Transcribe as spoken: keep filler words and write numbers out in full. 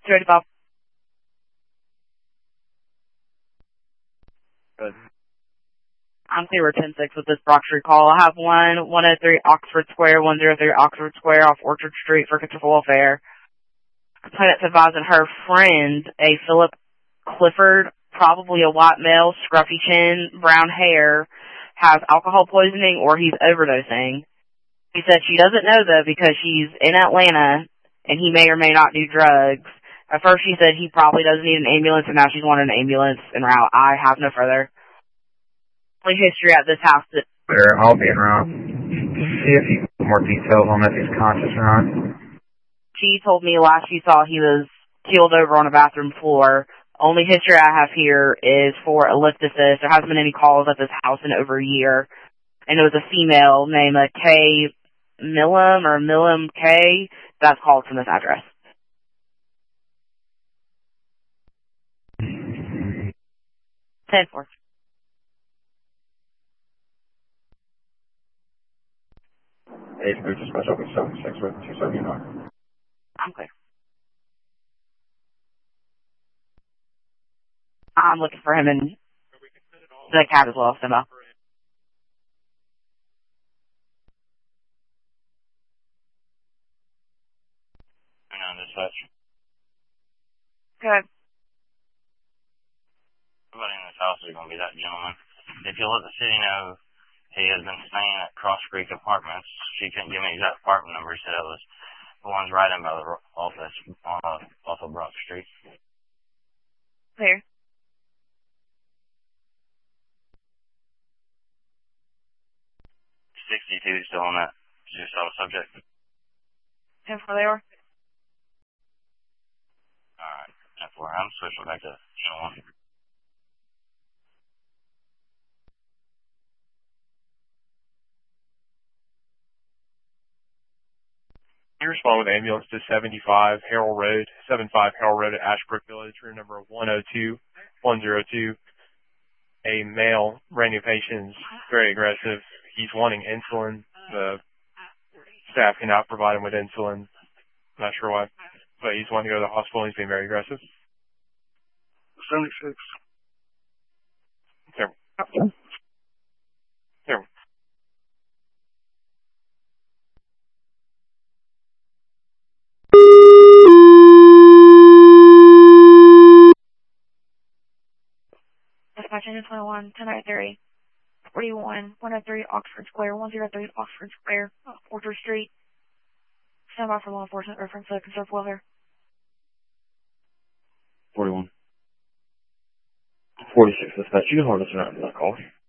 two eighty-five. Good. I'm Clear ten six with this Brock Street call. I have one one oh three Oxford Square, one oh three Oxford Square off Orchard Street for control welfare. Complainant's advising her friend, a Philip Clifford, probably a white male, scruffy chin, brown hair, has alcohol poisoning or he's overdosing. He said she doesn't know, though, because she's in Atlanta and he may or may not do drugs. At first she said he probably doesn't need an ambulance, and now she's wanting an ambulance en route. I have no further history at this house. That Sure, I'll be around. See if you get more details on if he's conscious or not. She told me last she saw he was keeled over on a bathroom floor. Only history I have here is for ellipticis. There hasn't been any calls at this house in over a year. And it was a female named uh, Kay Millam or Millam K. That's called from this address. ten four. Eight three dispatch open seven six with two seventy nine. I'm clear. I'm looking for him in the cab as well, Simba. Hang on, dispatch. Good. Everybody in this house is going to be that gentleman. If you'll let the city know he has been staying at Cross Creek Apartments. She couldn't give me the exact apartment number. He said it was the ones right in by the office on uh, off of Brock Street. Clear. sixty-two still on that suicidal subject. ten four they are. Alright, ten four. I'm switching back to channel one. You respond with ambulance to seventy-five Harold Road, seventy-five Harold Road at Ashbrook Village, room number one oh two one oh two. A male brand new patient is very aggressive. He's wanting insulin. The staff cannot provide him with insulin. Not sure why, but he's wanting to go to the hospital and he's being very aggressive. seventy-six. There. There. Dispatch engine twenty-one, ten ninety-three, forty-one, one oh three Oxford Square, one oh three Oxford Square, Orchard Street. Stand by for law enforcement reference to conserve welfare. forty-one. forty-six dispatch. You can hold us around that call.